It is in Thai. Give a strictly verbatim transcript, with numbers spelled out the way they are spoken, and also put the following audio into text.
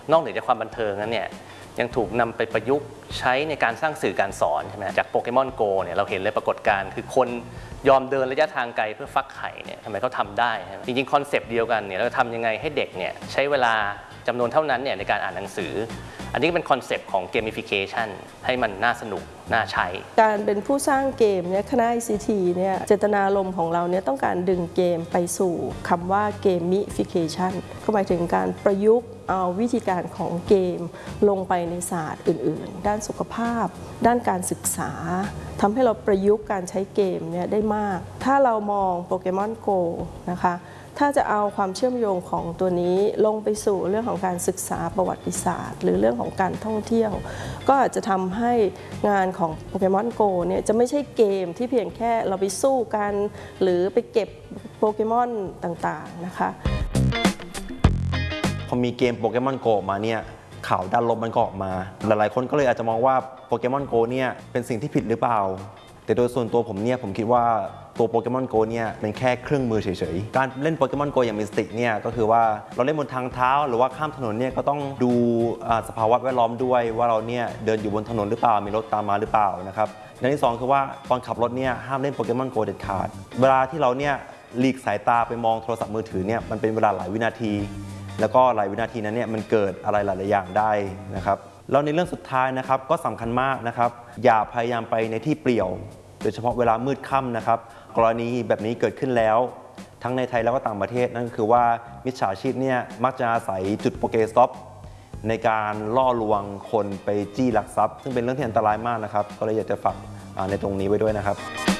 นอกเหนือจากความบันเทิงนั้นเนี่ยยังถูกนำไปประยุกต์ใช้ในการสร้างสื่อการสอนใช่ไหมจากโปเกมอนโกเนี่ยเราเห็นเลยปรากฏการณ์คือคนยอมเดินระยะทางไกลเพื่อฟักไข่เนี่ยทำไมเขาทำได้จริงๆคอนเซปต์เดียวกันเนี่ยเราทำยังไงให้เด็กเนี่ยใช้เวลาจำนวนเท่านั้นเนี่ยในการอ่านหนังสืออันนี้เป็นคอนเซปต์ของ gamification ให้มันน่าสนุกน่าใช้การเป็นผู้สร้างเกมเนี่ยคณะ ไอ ซี ที เนี่ยเจตนารมณ์ของเราเนี่ยต้องการดึงเกมไปสู่คำว่า gamification ก็หมายถึงการประยุกต์เอาวิธีการของเกมลงไปในศาสตร์อื่นๆด้านสุขภาพด้านการศึกษาทำให้เราประยุกต์การใช้เกมเนี่ยได้มากถ้าเรามองโปเกมอนโกนะคะถ้าจะเอาความเชื่อมโยงของตัวนี้ลงไปสู่เรื่องของการศึกษาประวัติศาสตร์หรือเรื่องของการท่องเที่ยวก็อาจจะทำให้งานของโปเกมอนโกเนี่ยจะไม่ใช่เกมที่เพียงแค่เราไปสู้กันหรือไปเก็บโปเกมอนต่างๆนะคะพอมีเกมโปเกมอนโกมาเนี่ยข่าวด้านลบมันก็ออกมาหลายๆคนก็เลยอาจจะมองว่าโปเกมอนโกเนี่ยเป็นสิ่งที่ผิดหรือเปล่าแต่โดยส่วนตัวผมเนี่ยผมคิดว่าตัวโปเกมอนโกเนี่ยเป็นแค่เครื่องมือเฉยๆการเล่นโปเกมอนโกอย่างมีสติเนี่ยก็คือว่าเราเล่นบนทางเท้าหรือว่าข้ามถนนเนี่ยก็ต้องดูสภาวะแวดล้อมด้วยว่าเราเนี่ยเดินอยู่บนถนนหรือเปล่ามีรถตามมาหรือเปล่านะครับอย่างที่สองคือว่าตอนขับรถเนี่ยห้ามเล่นโปเกมอนโกเด็ดขาดเวลาที่เราเนี่ยหลีกสายตาไปมองโทรศัพท์มือถือเนี่ยมันเป็นเวลาหลายวินาทีแล้วก็หลายวินาทีนั้นเนี่ยมันเกิดอะไรหลายๆอย่างได้นะครับแล้วในเรื่องสุดท้ายนะครับก็สำคัญมากนะครับอย่าพยายามไปในที่เปลี่ยวโดยเฉพาะเวลามืดค่ำนะครับกรณีแบบนี้เกิดขึ้นแล้วทั้งในไทยแล้วก็ต่างประเทศนั่นคือว่ามิจฉาชีพเนี่ยมักจะอาศัยจุดโปเกสต็อปในการล่อลวงคนไปจี้ลักทรัพย์ซึ่งเป็นเรื่องที่อันตรายมากนะครับก็เลยอยากจะฝากในตรงนี้ไว้ด้วยนะครับ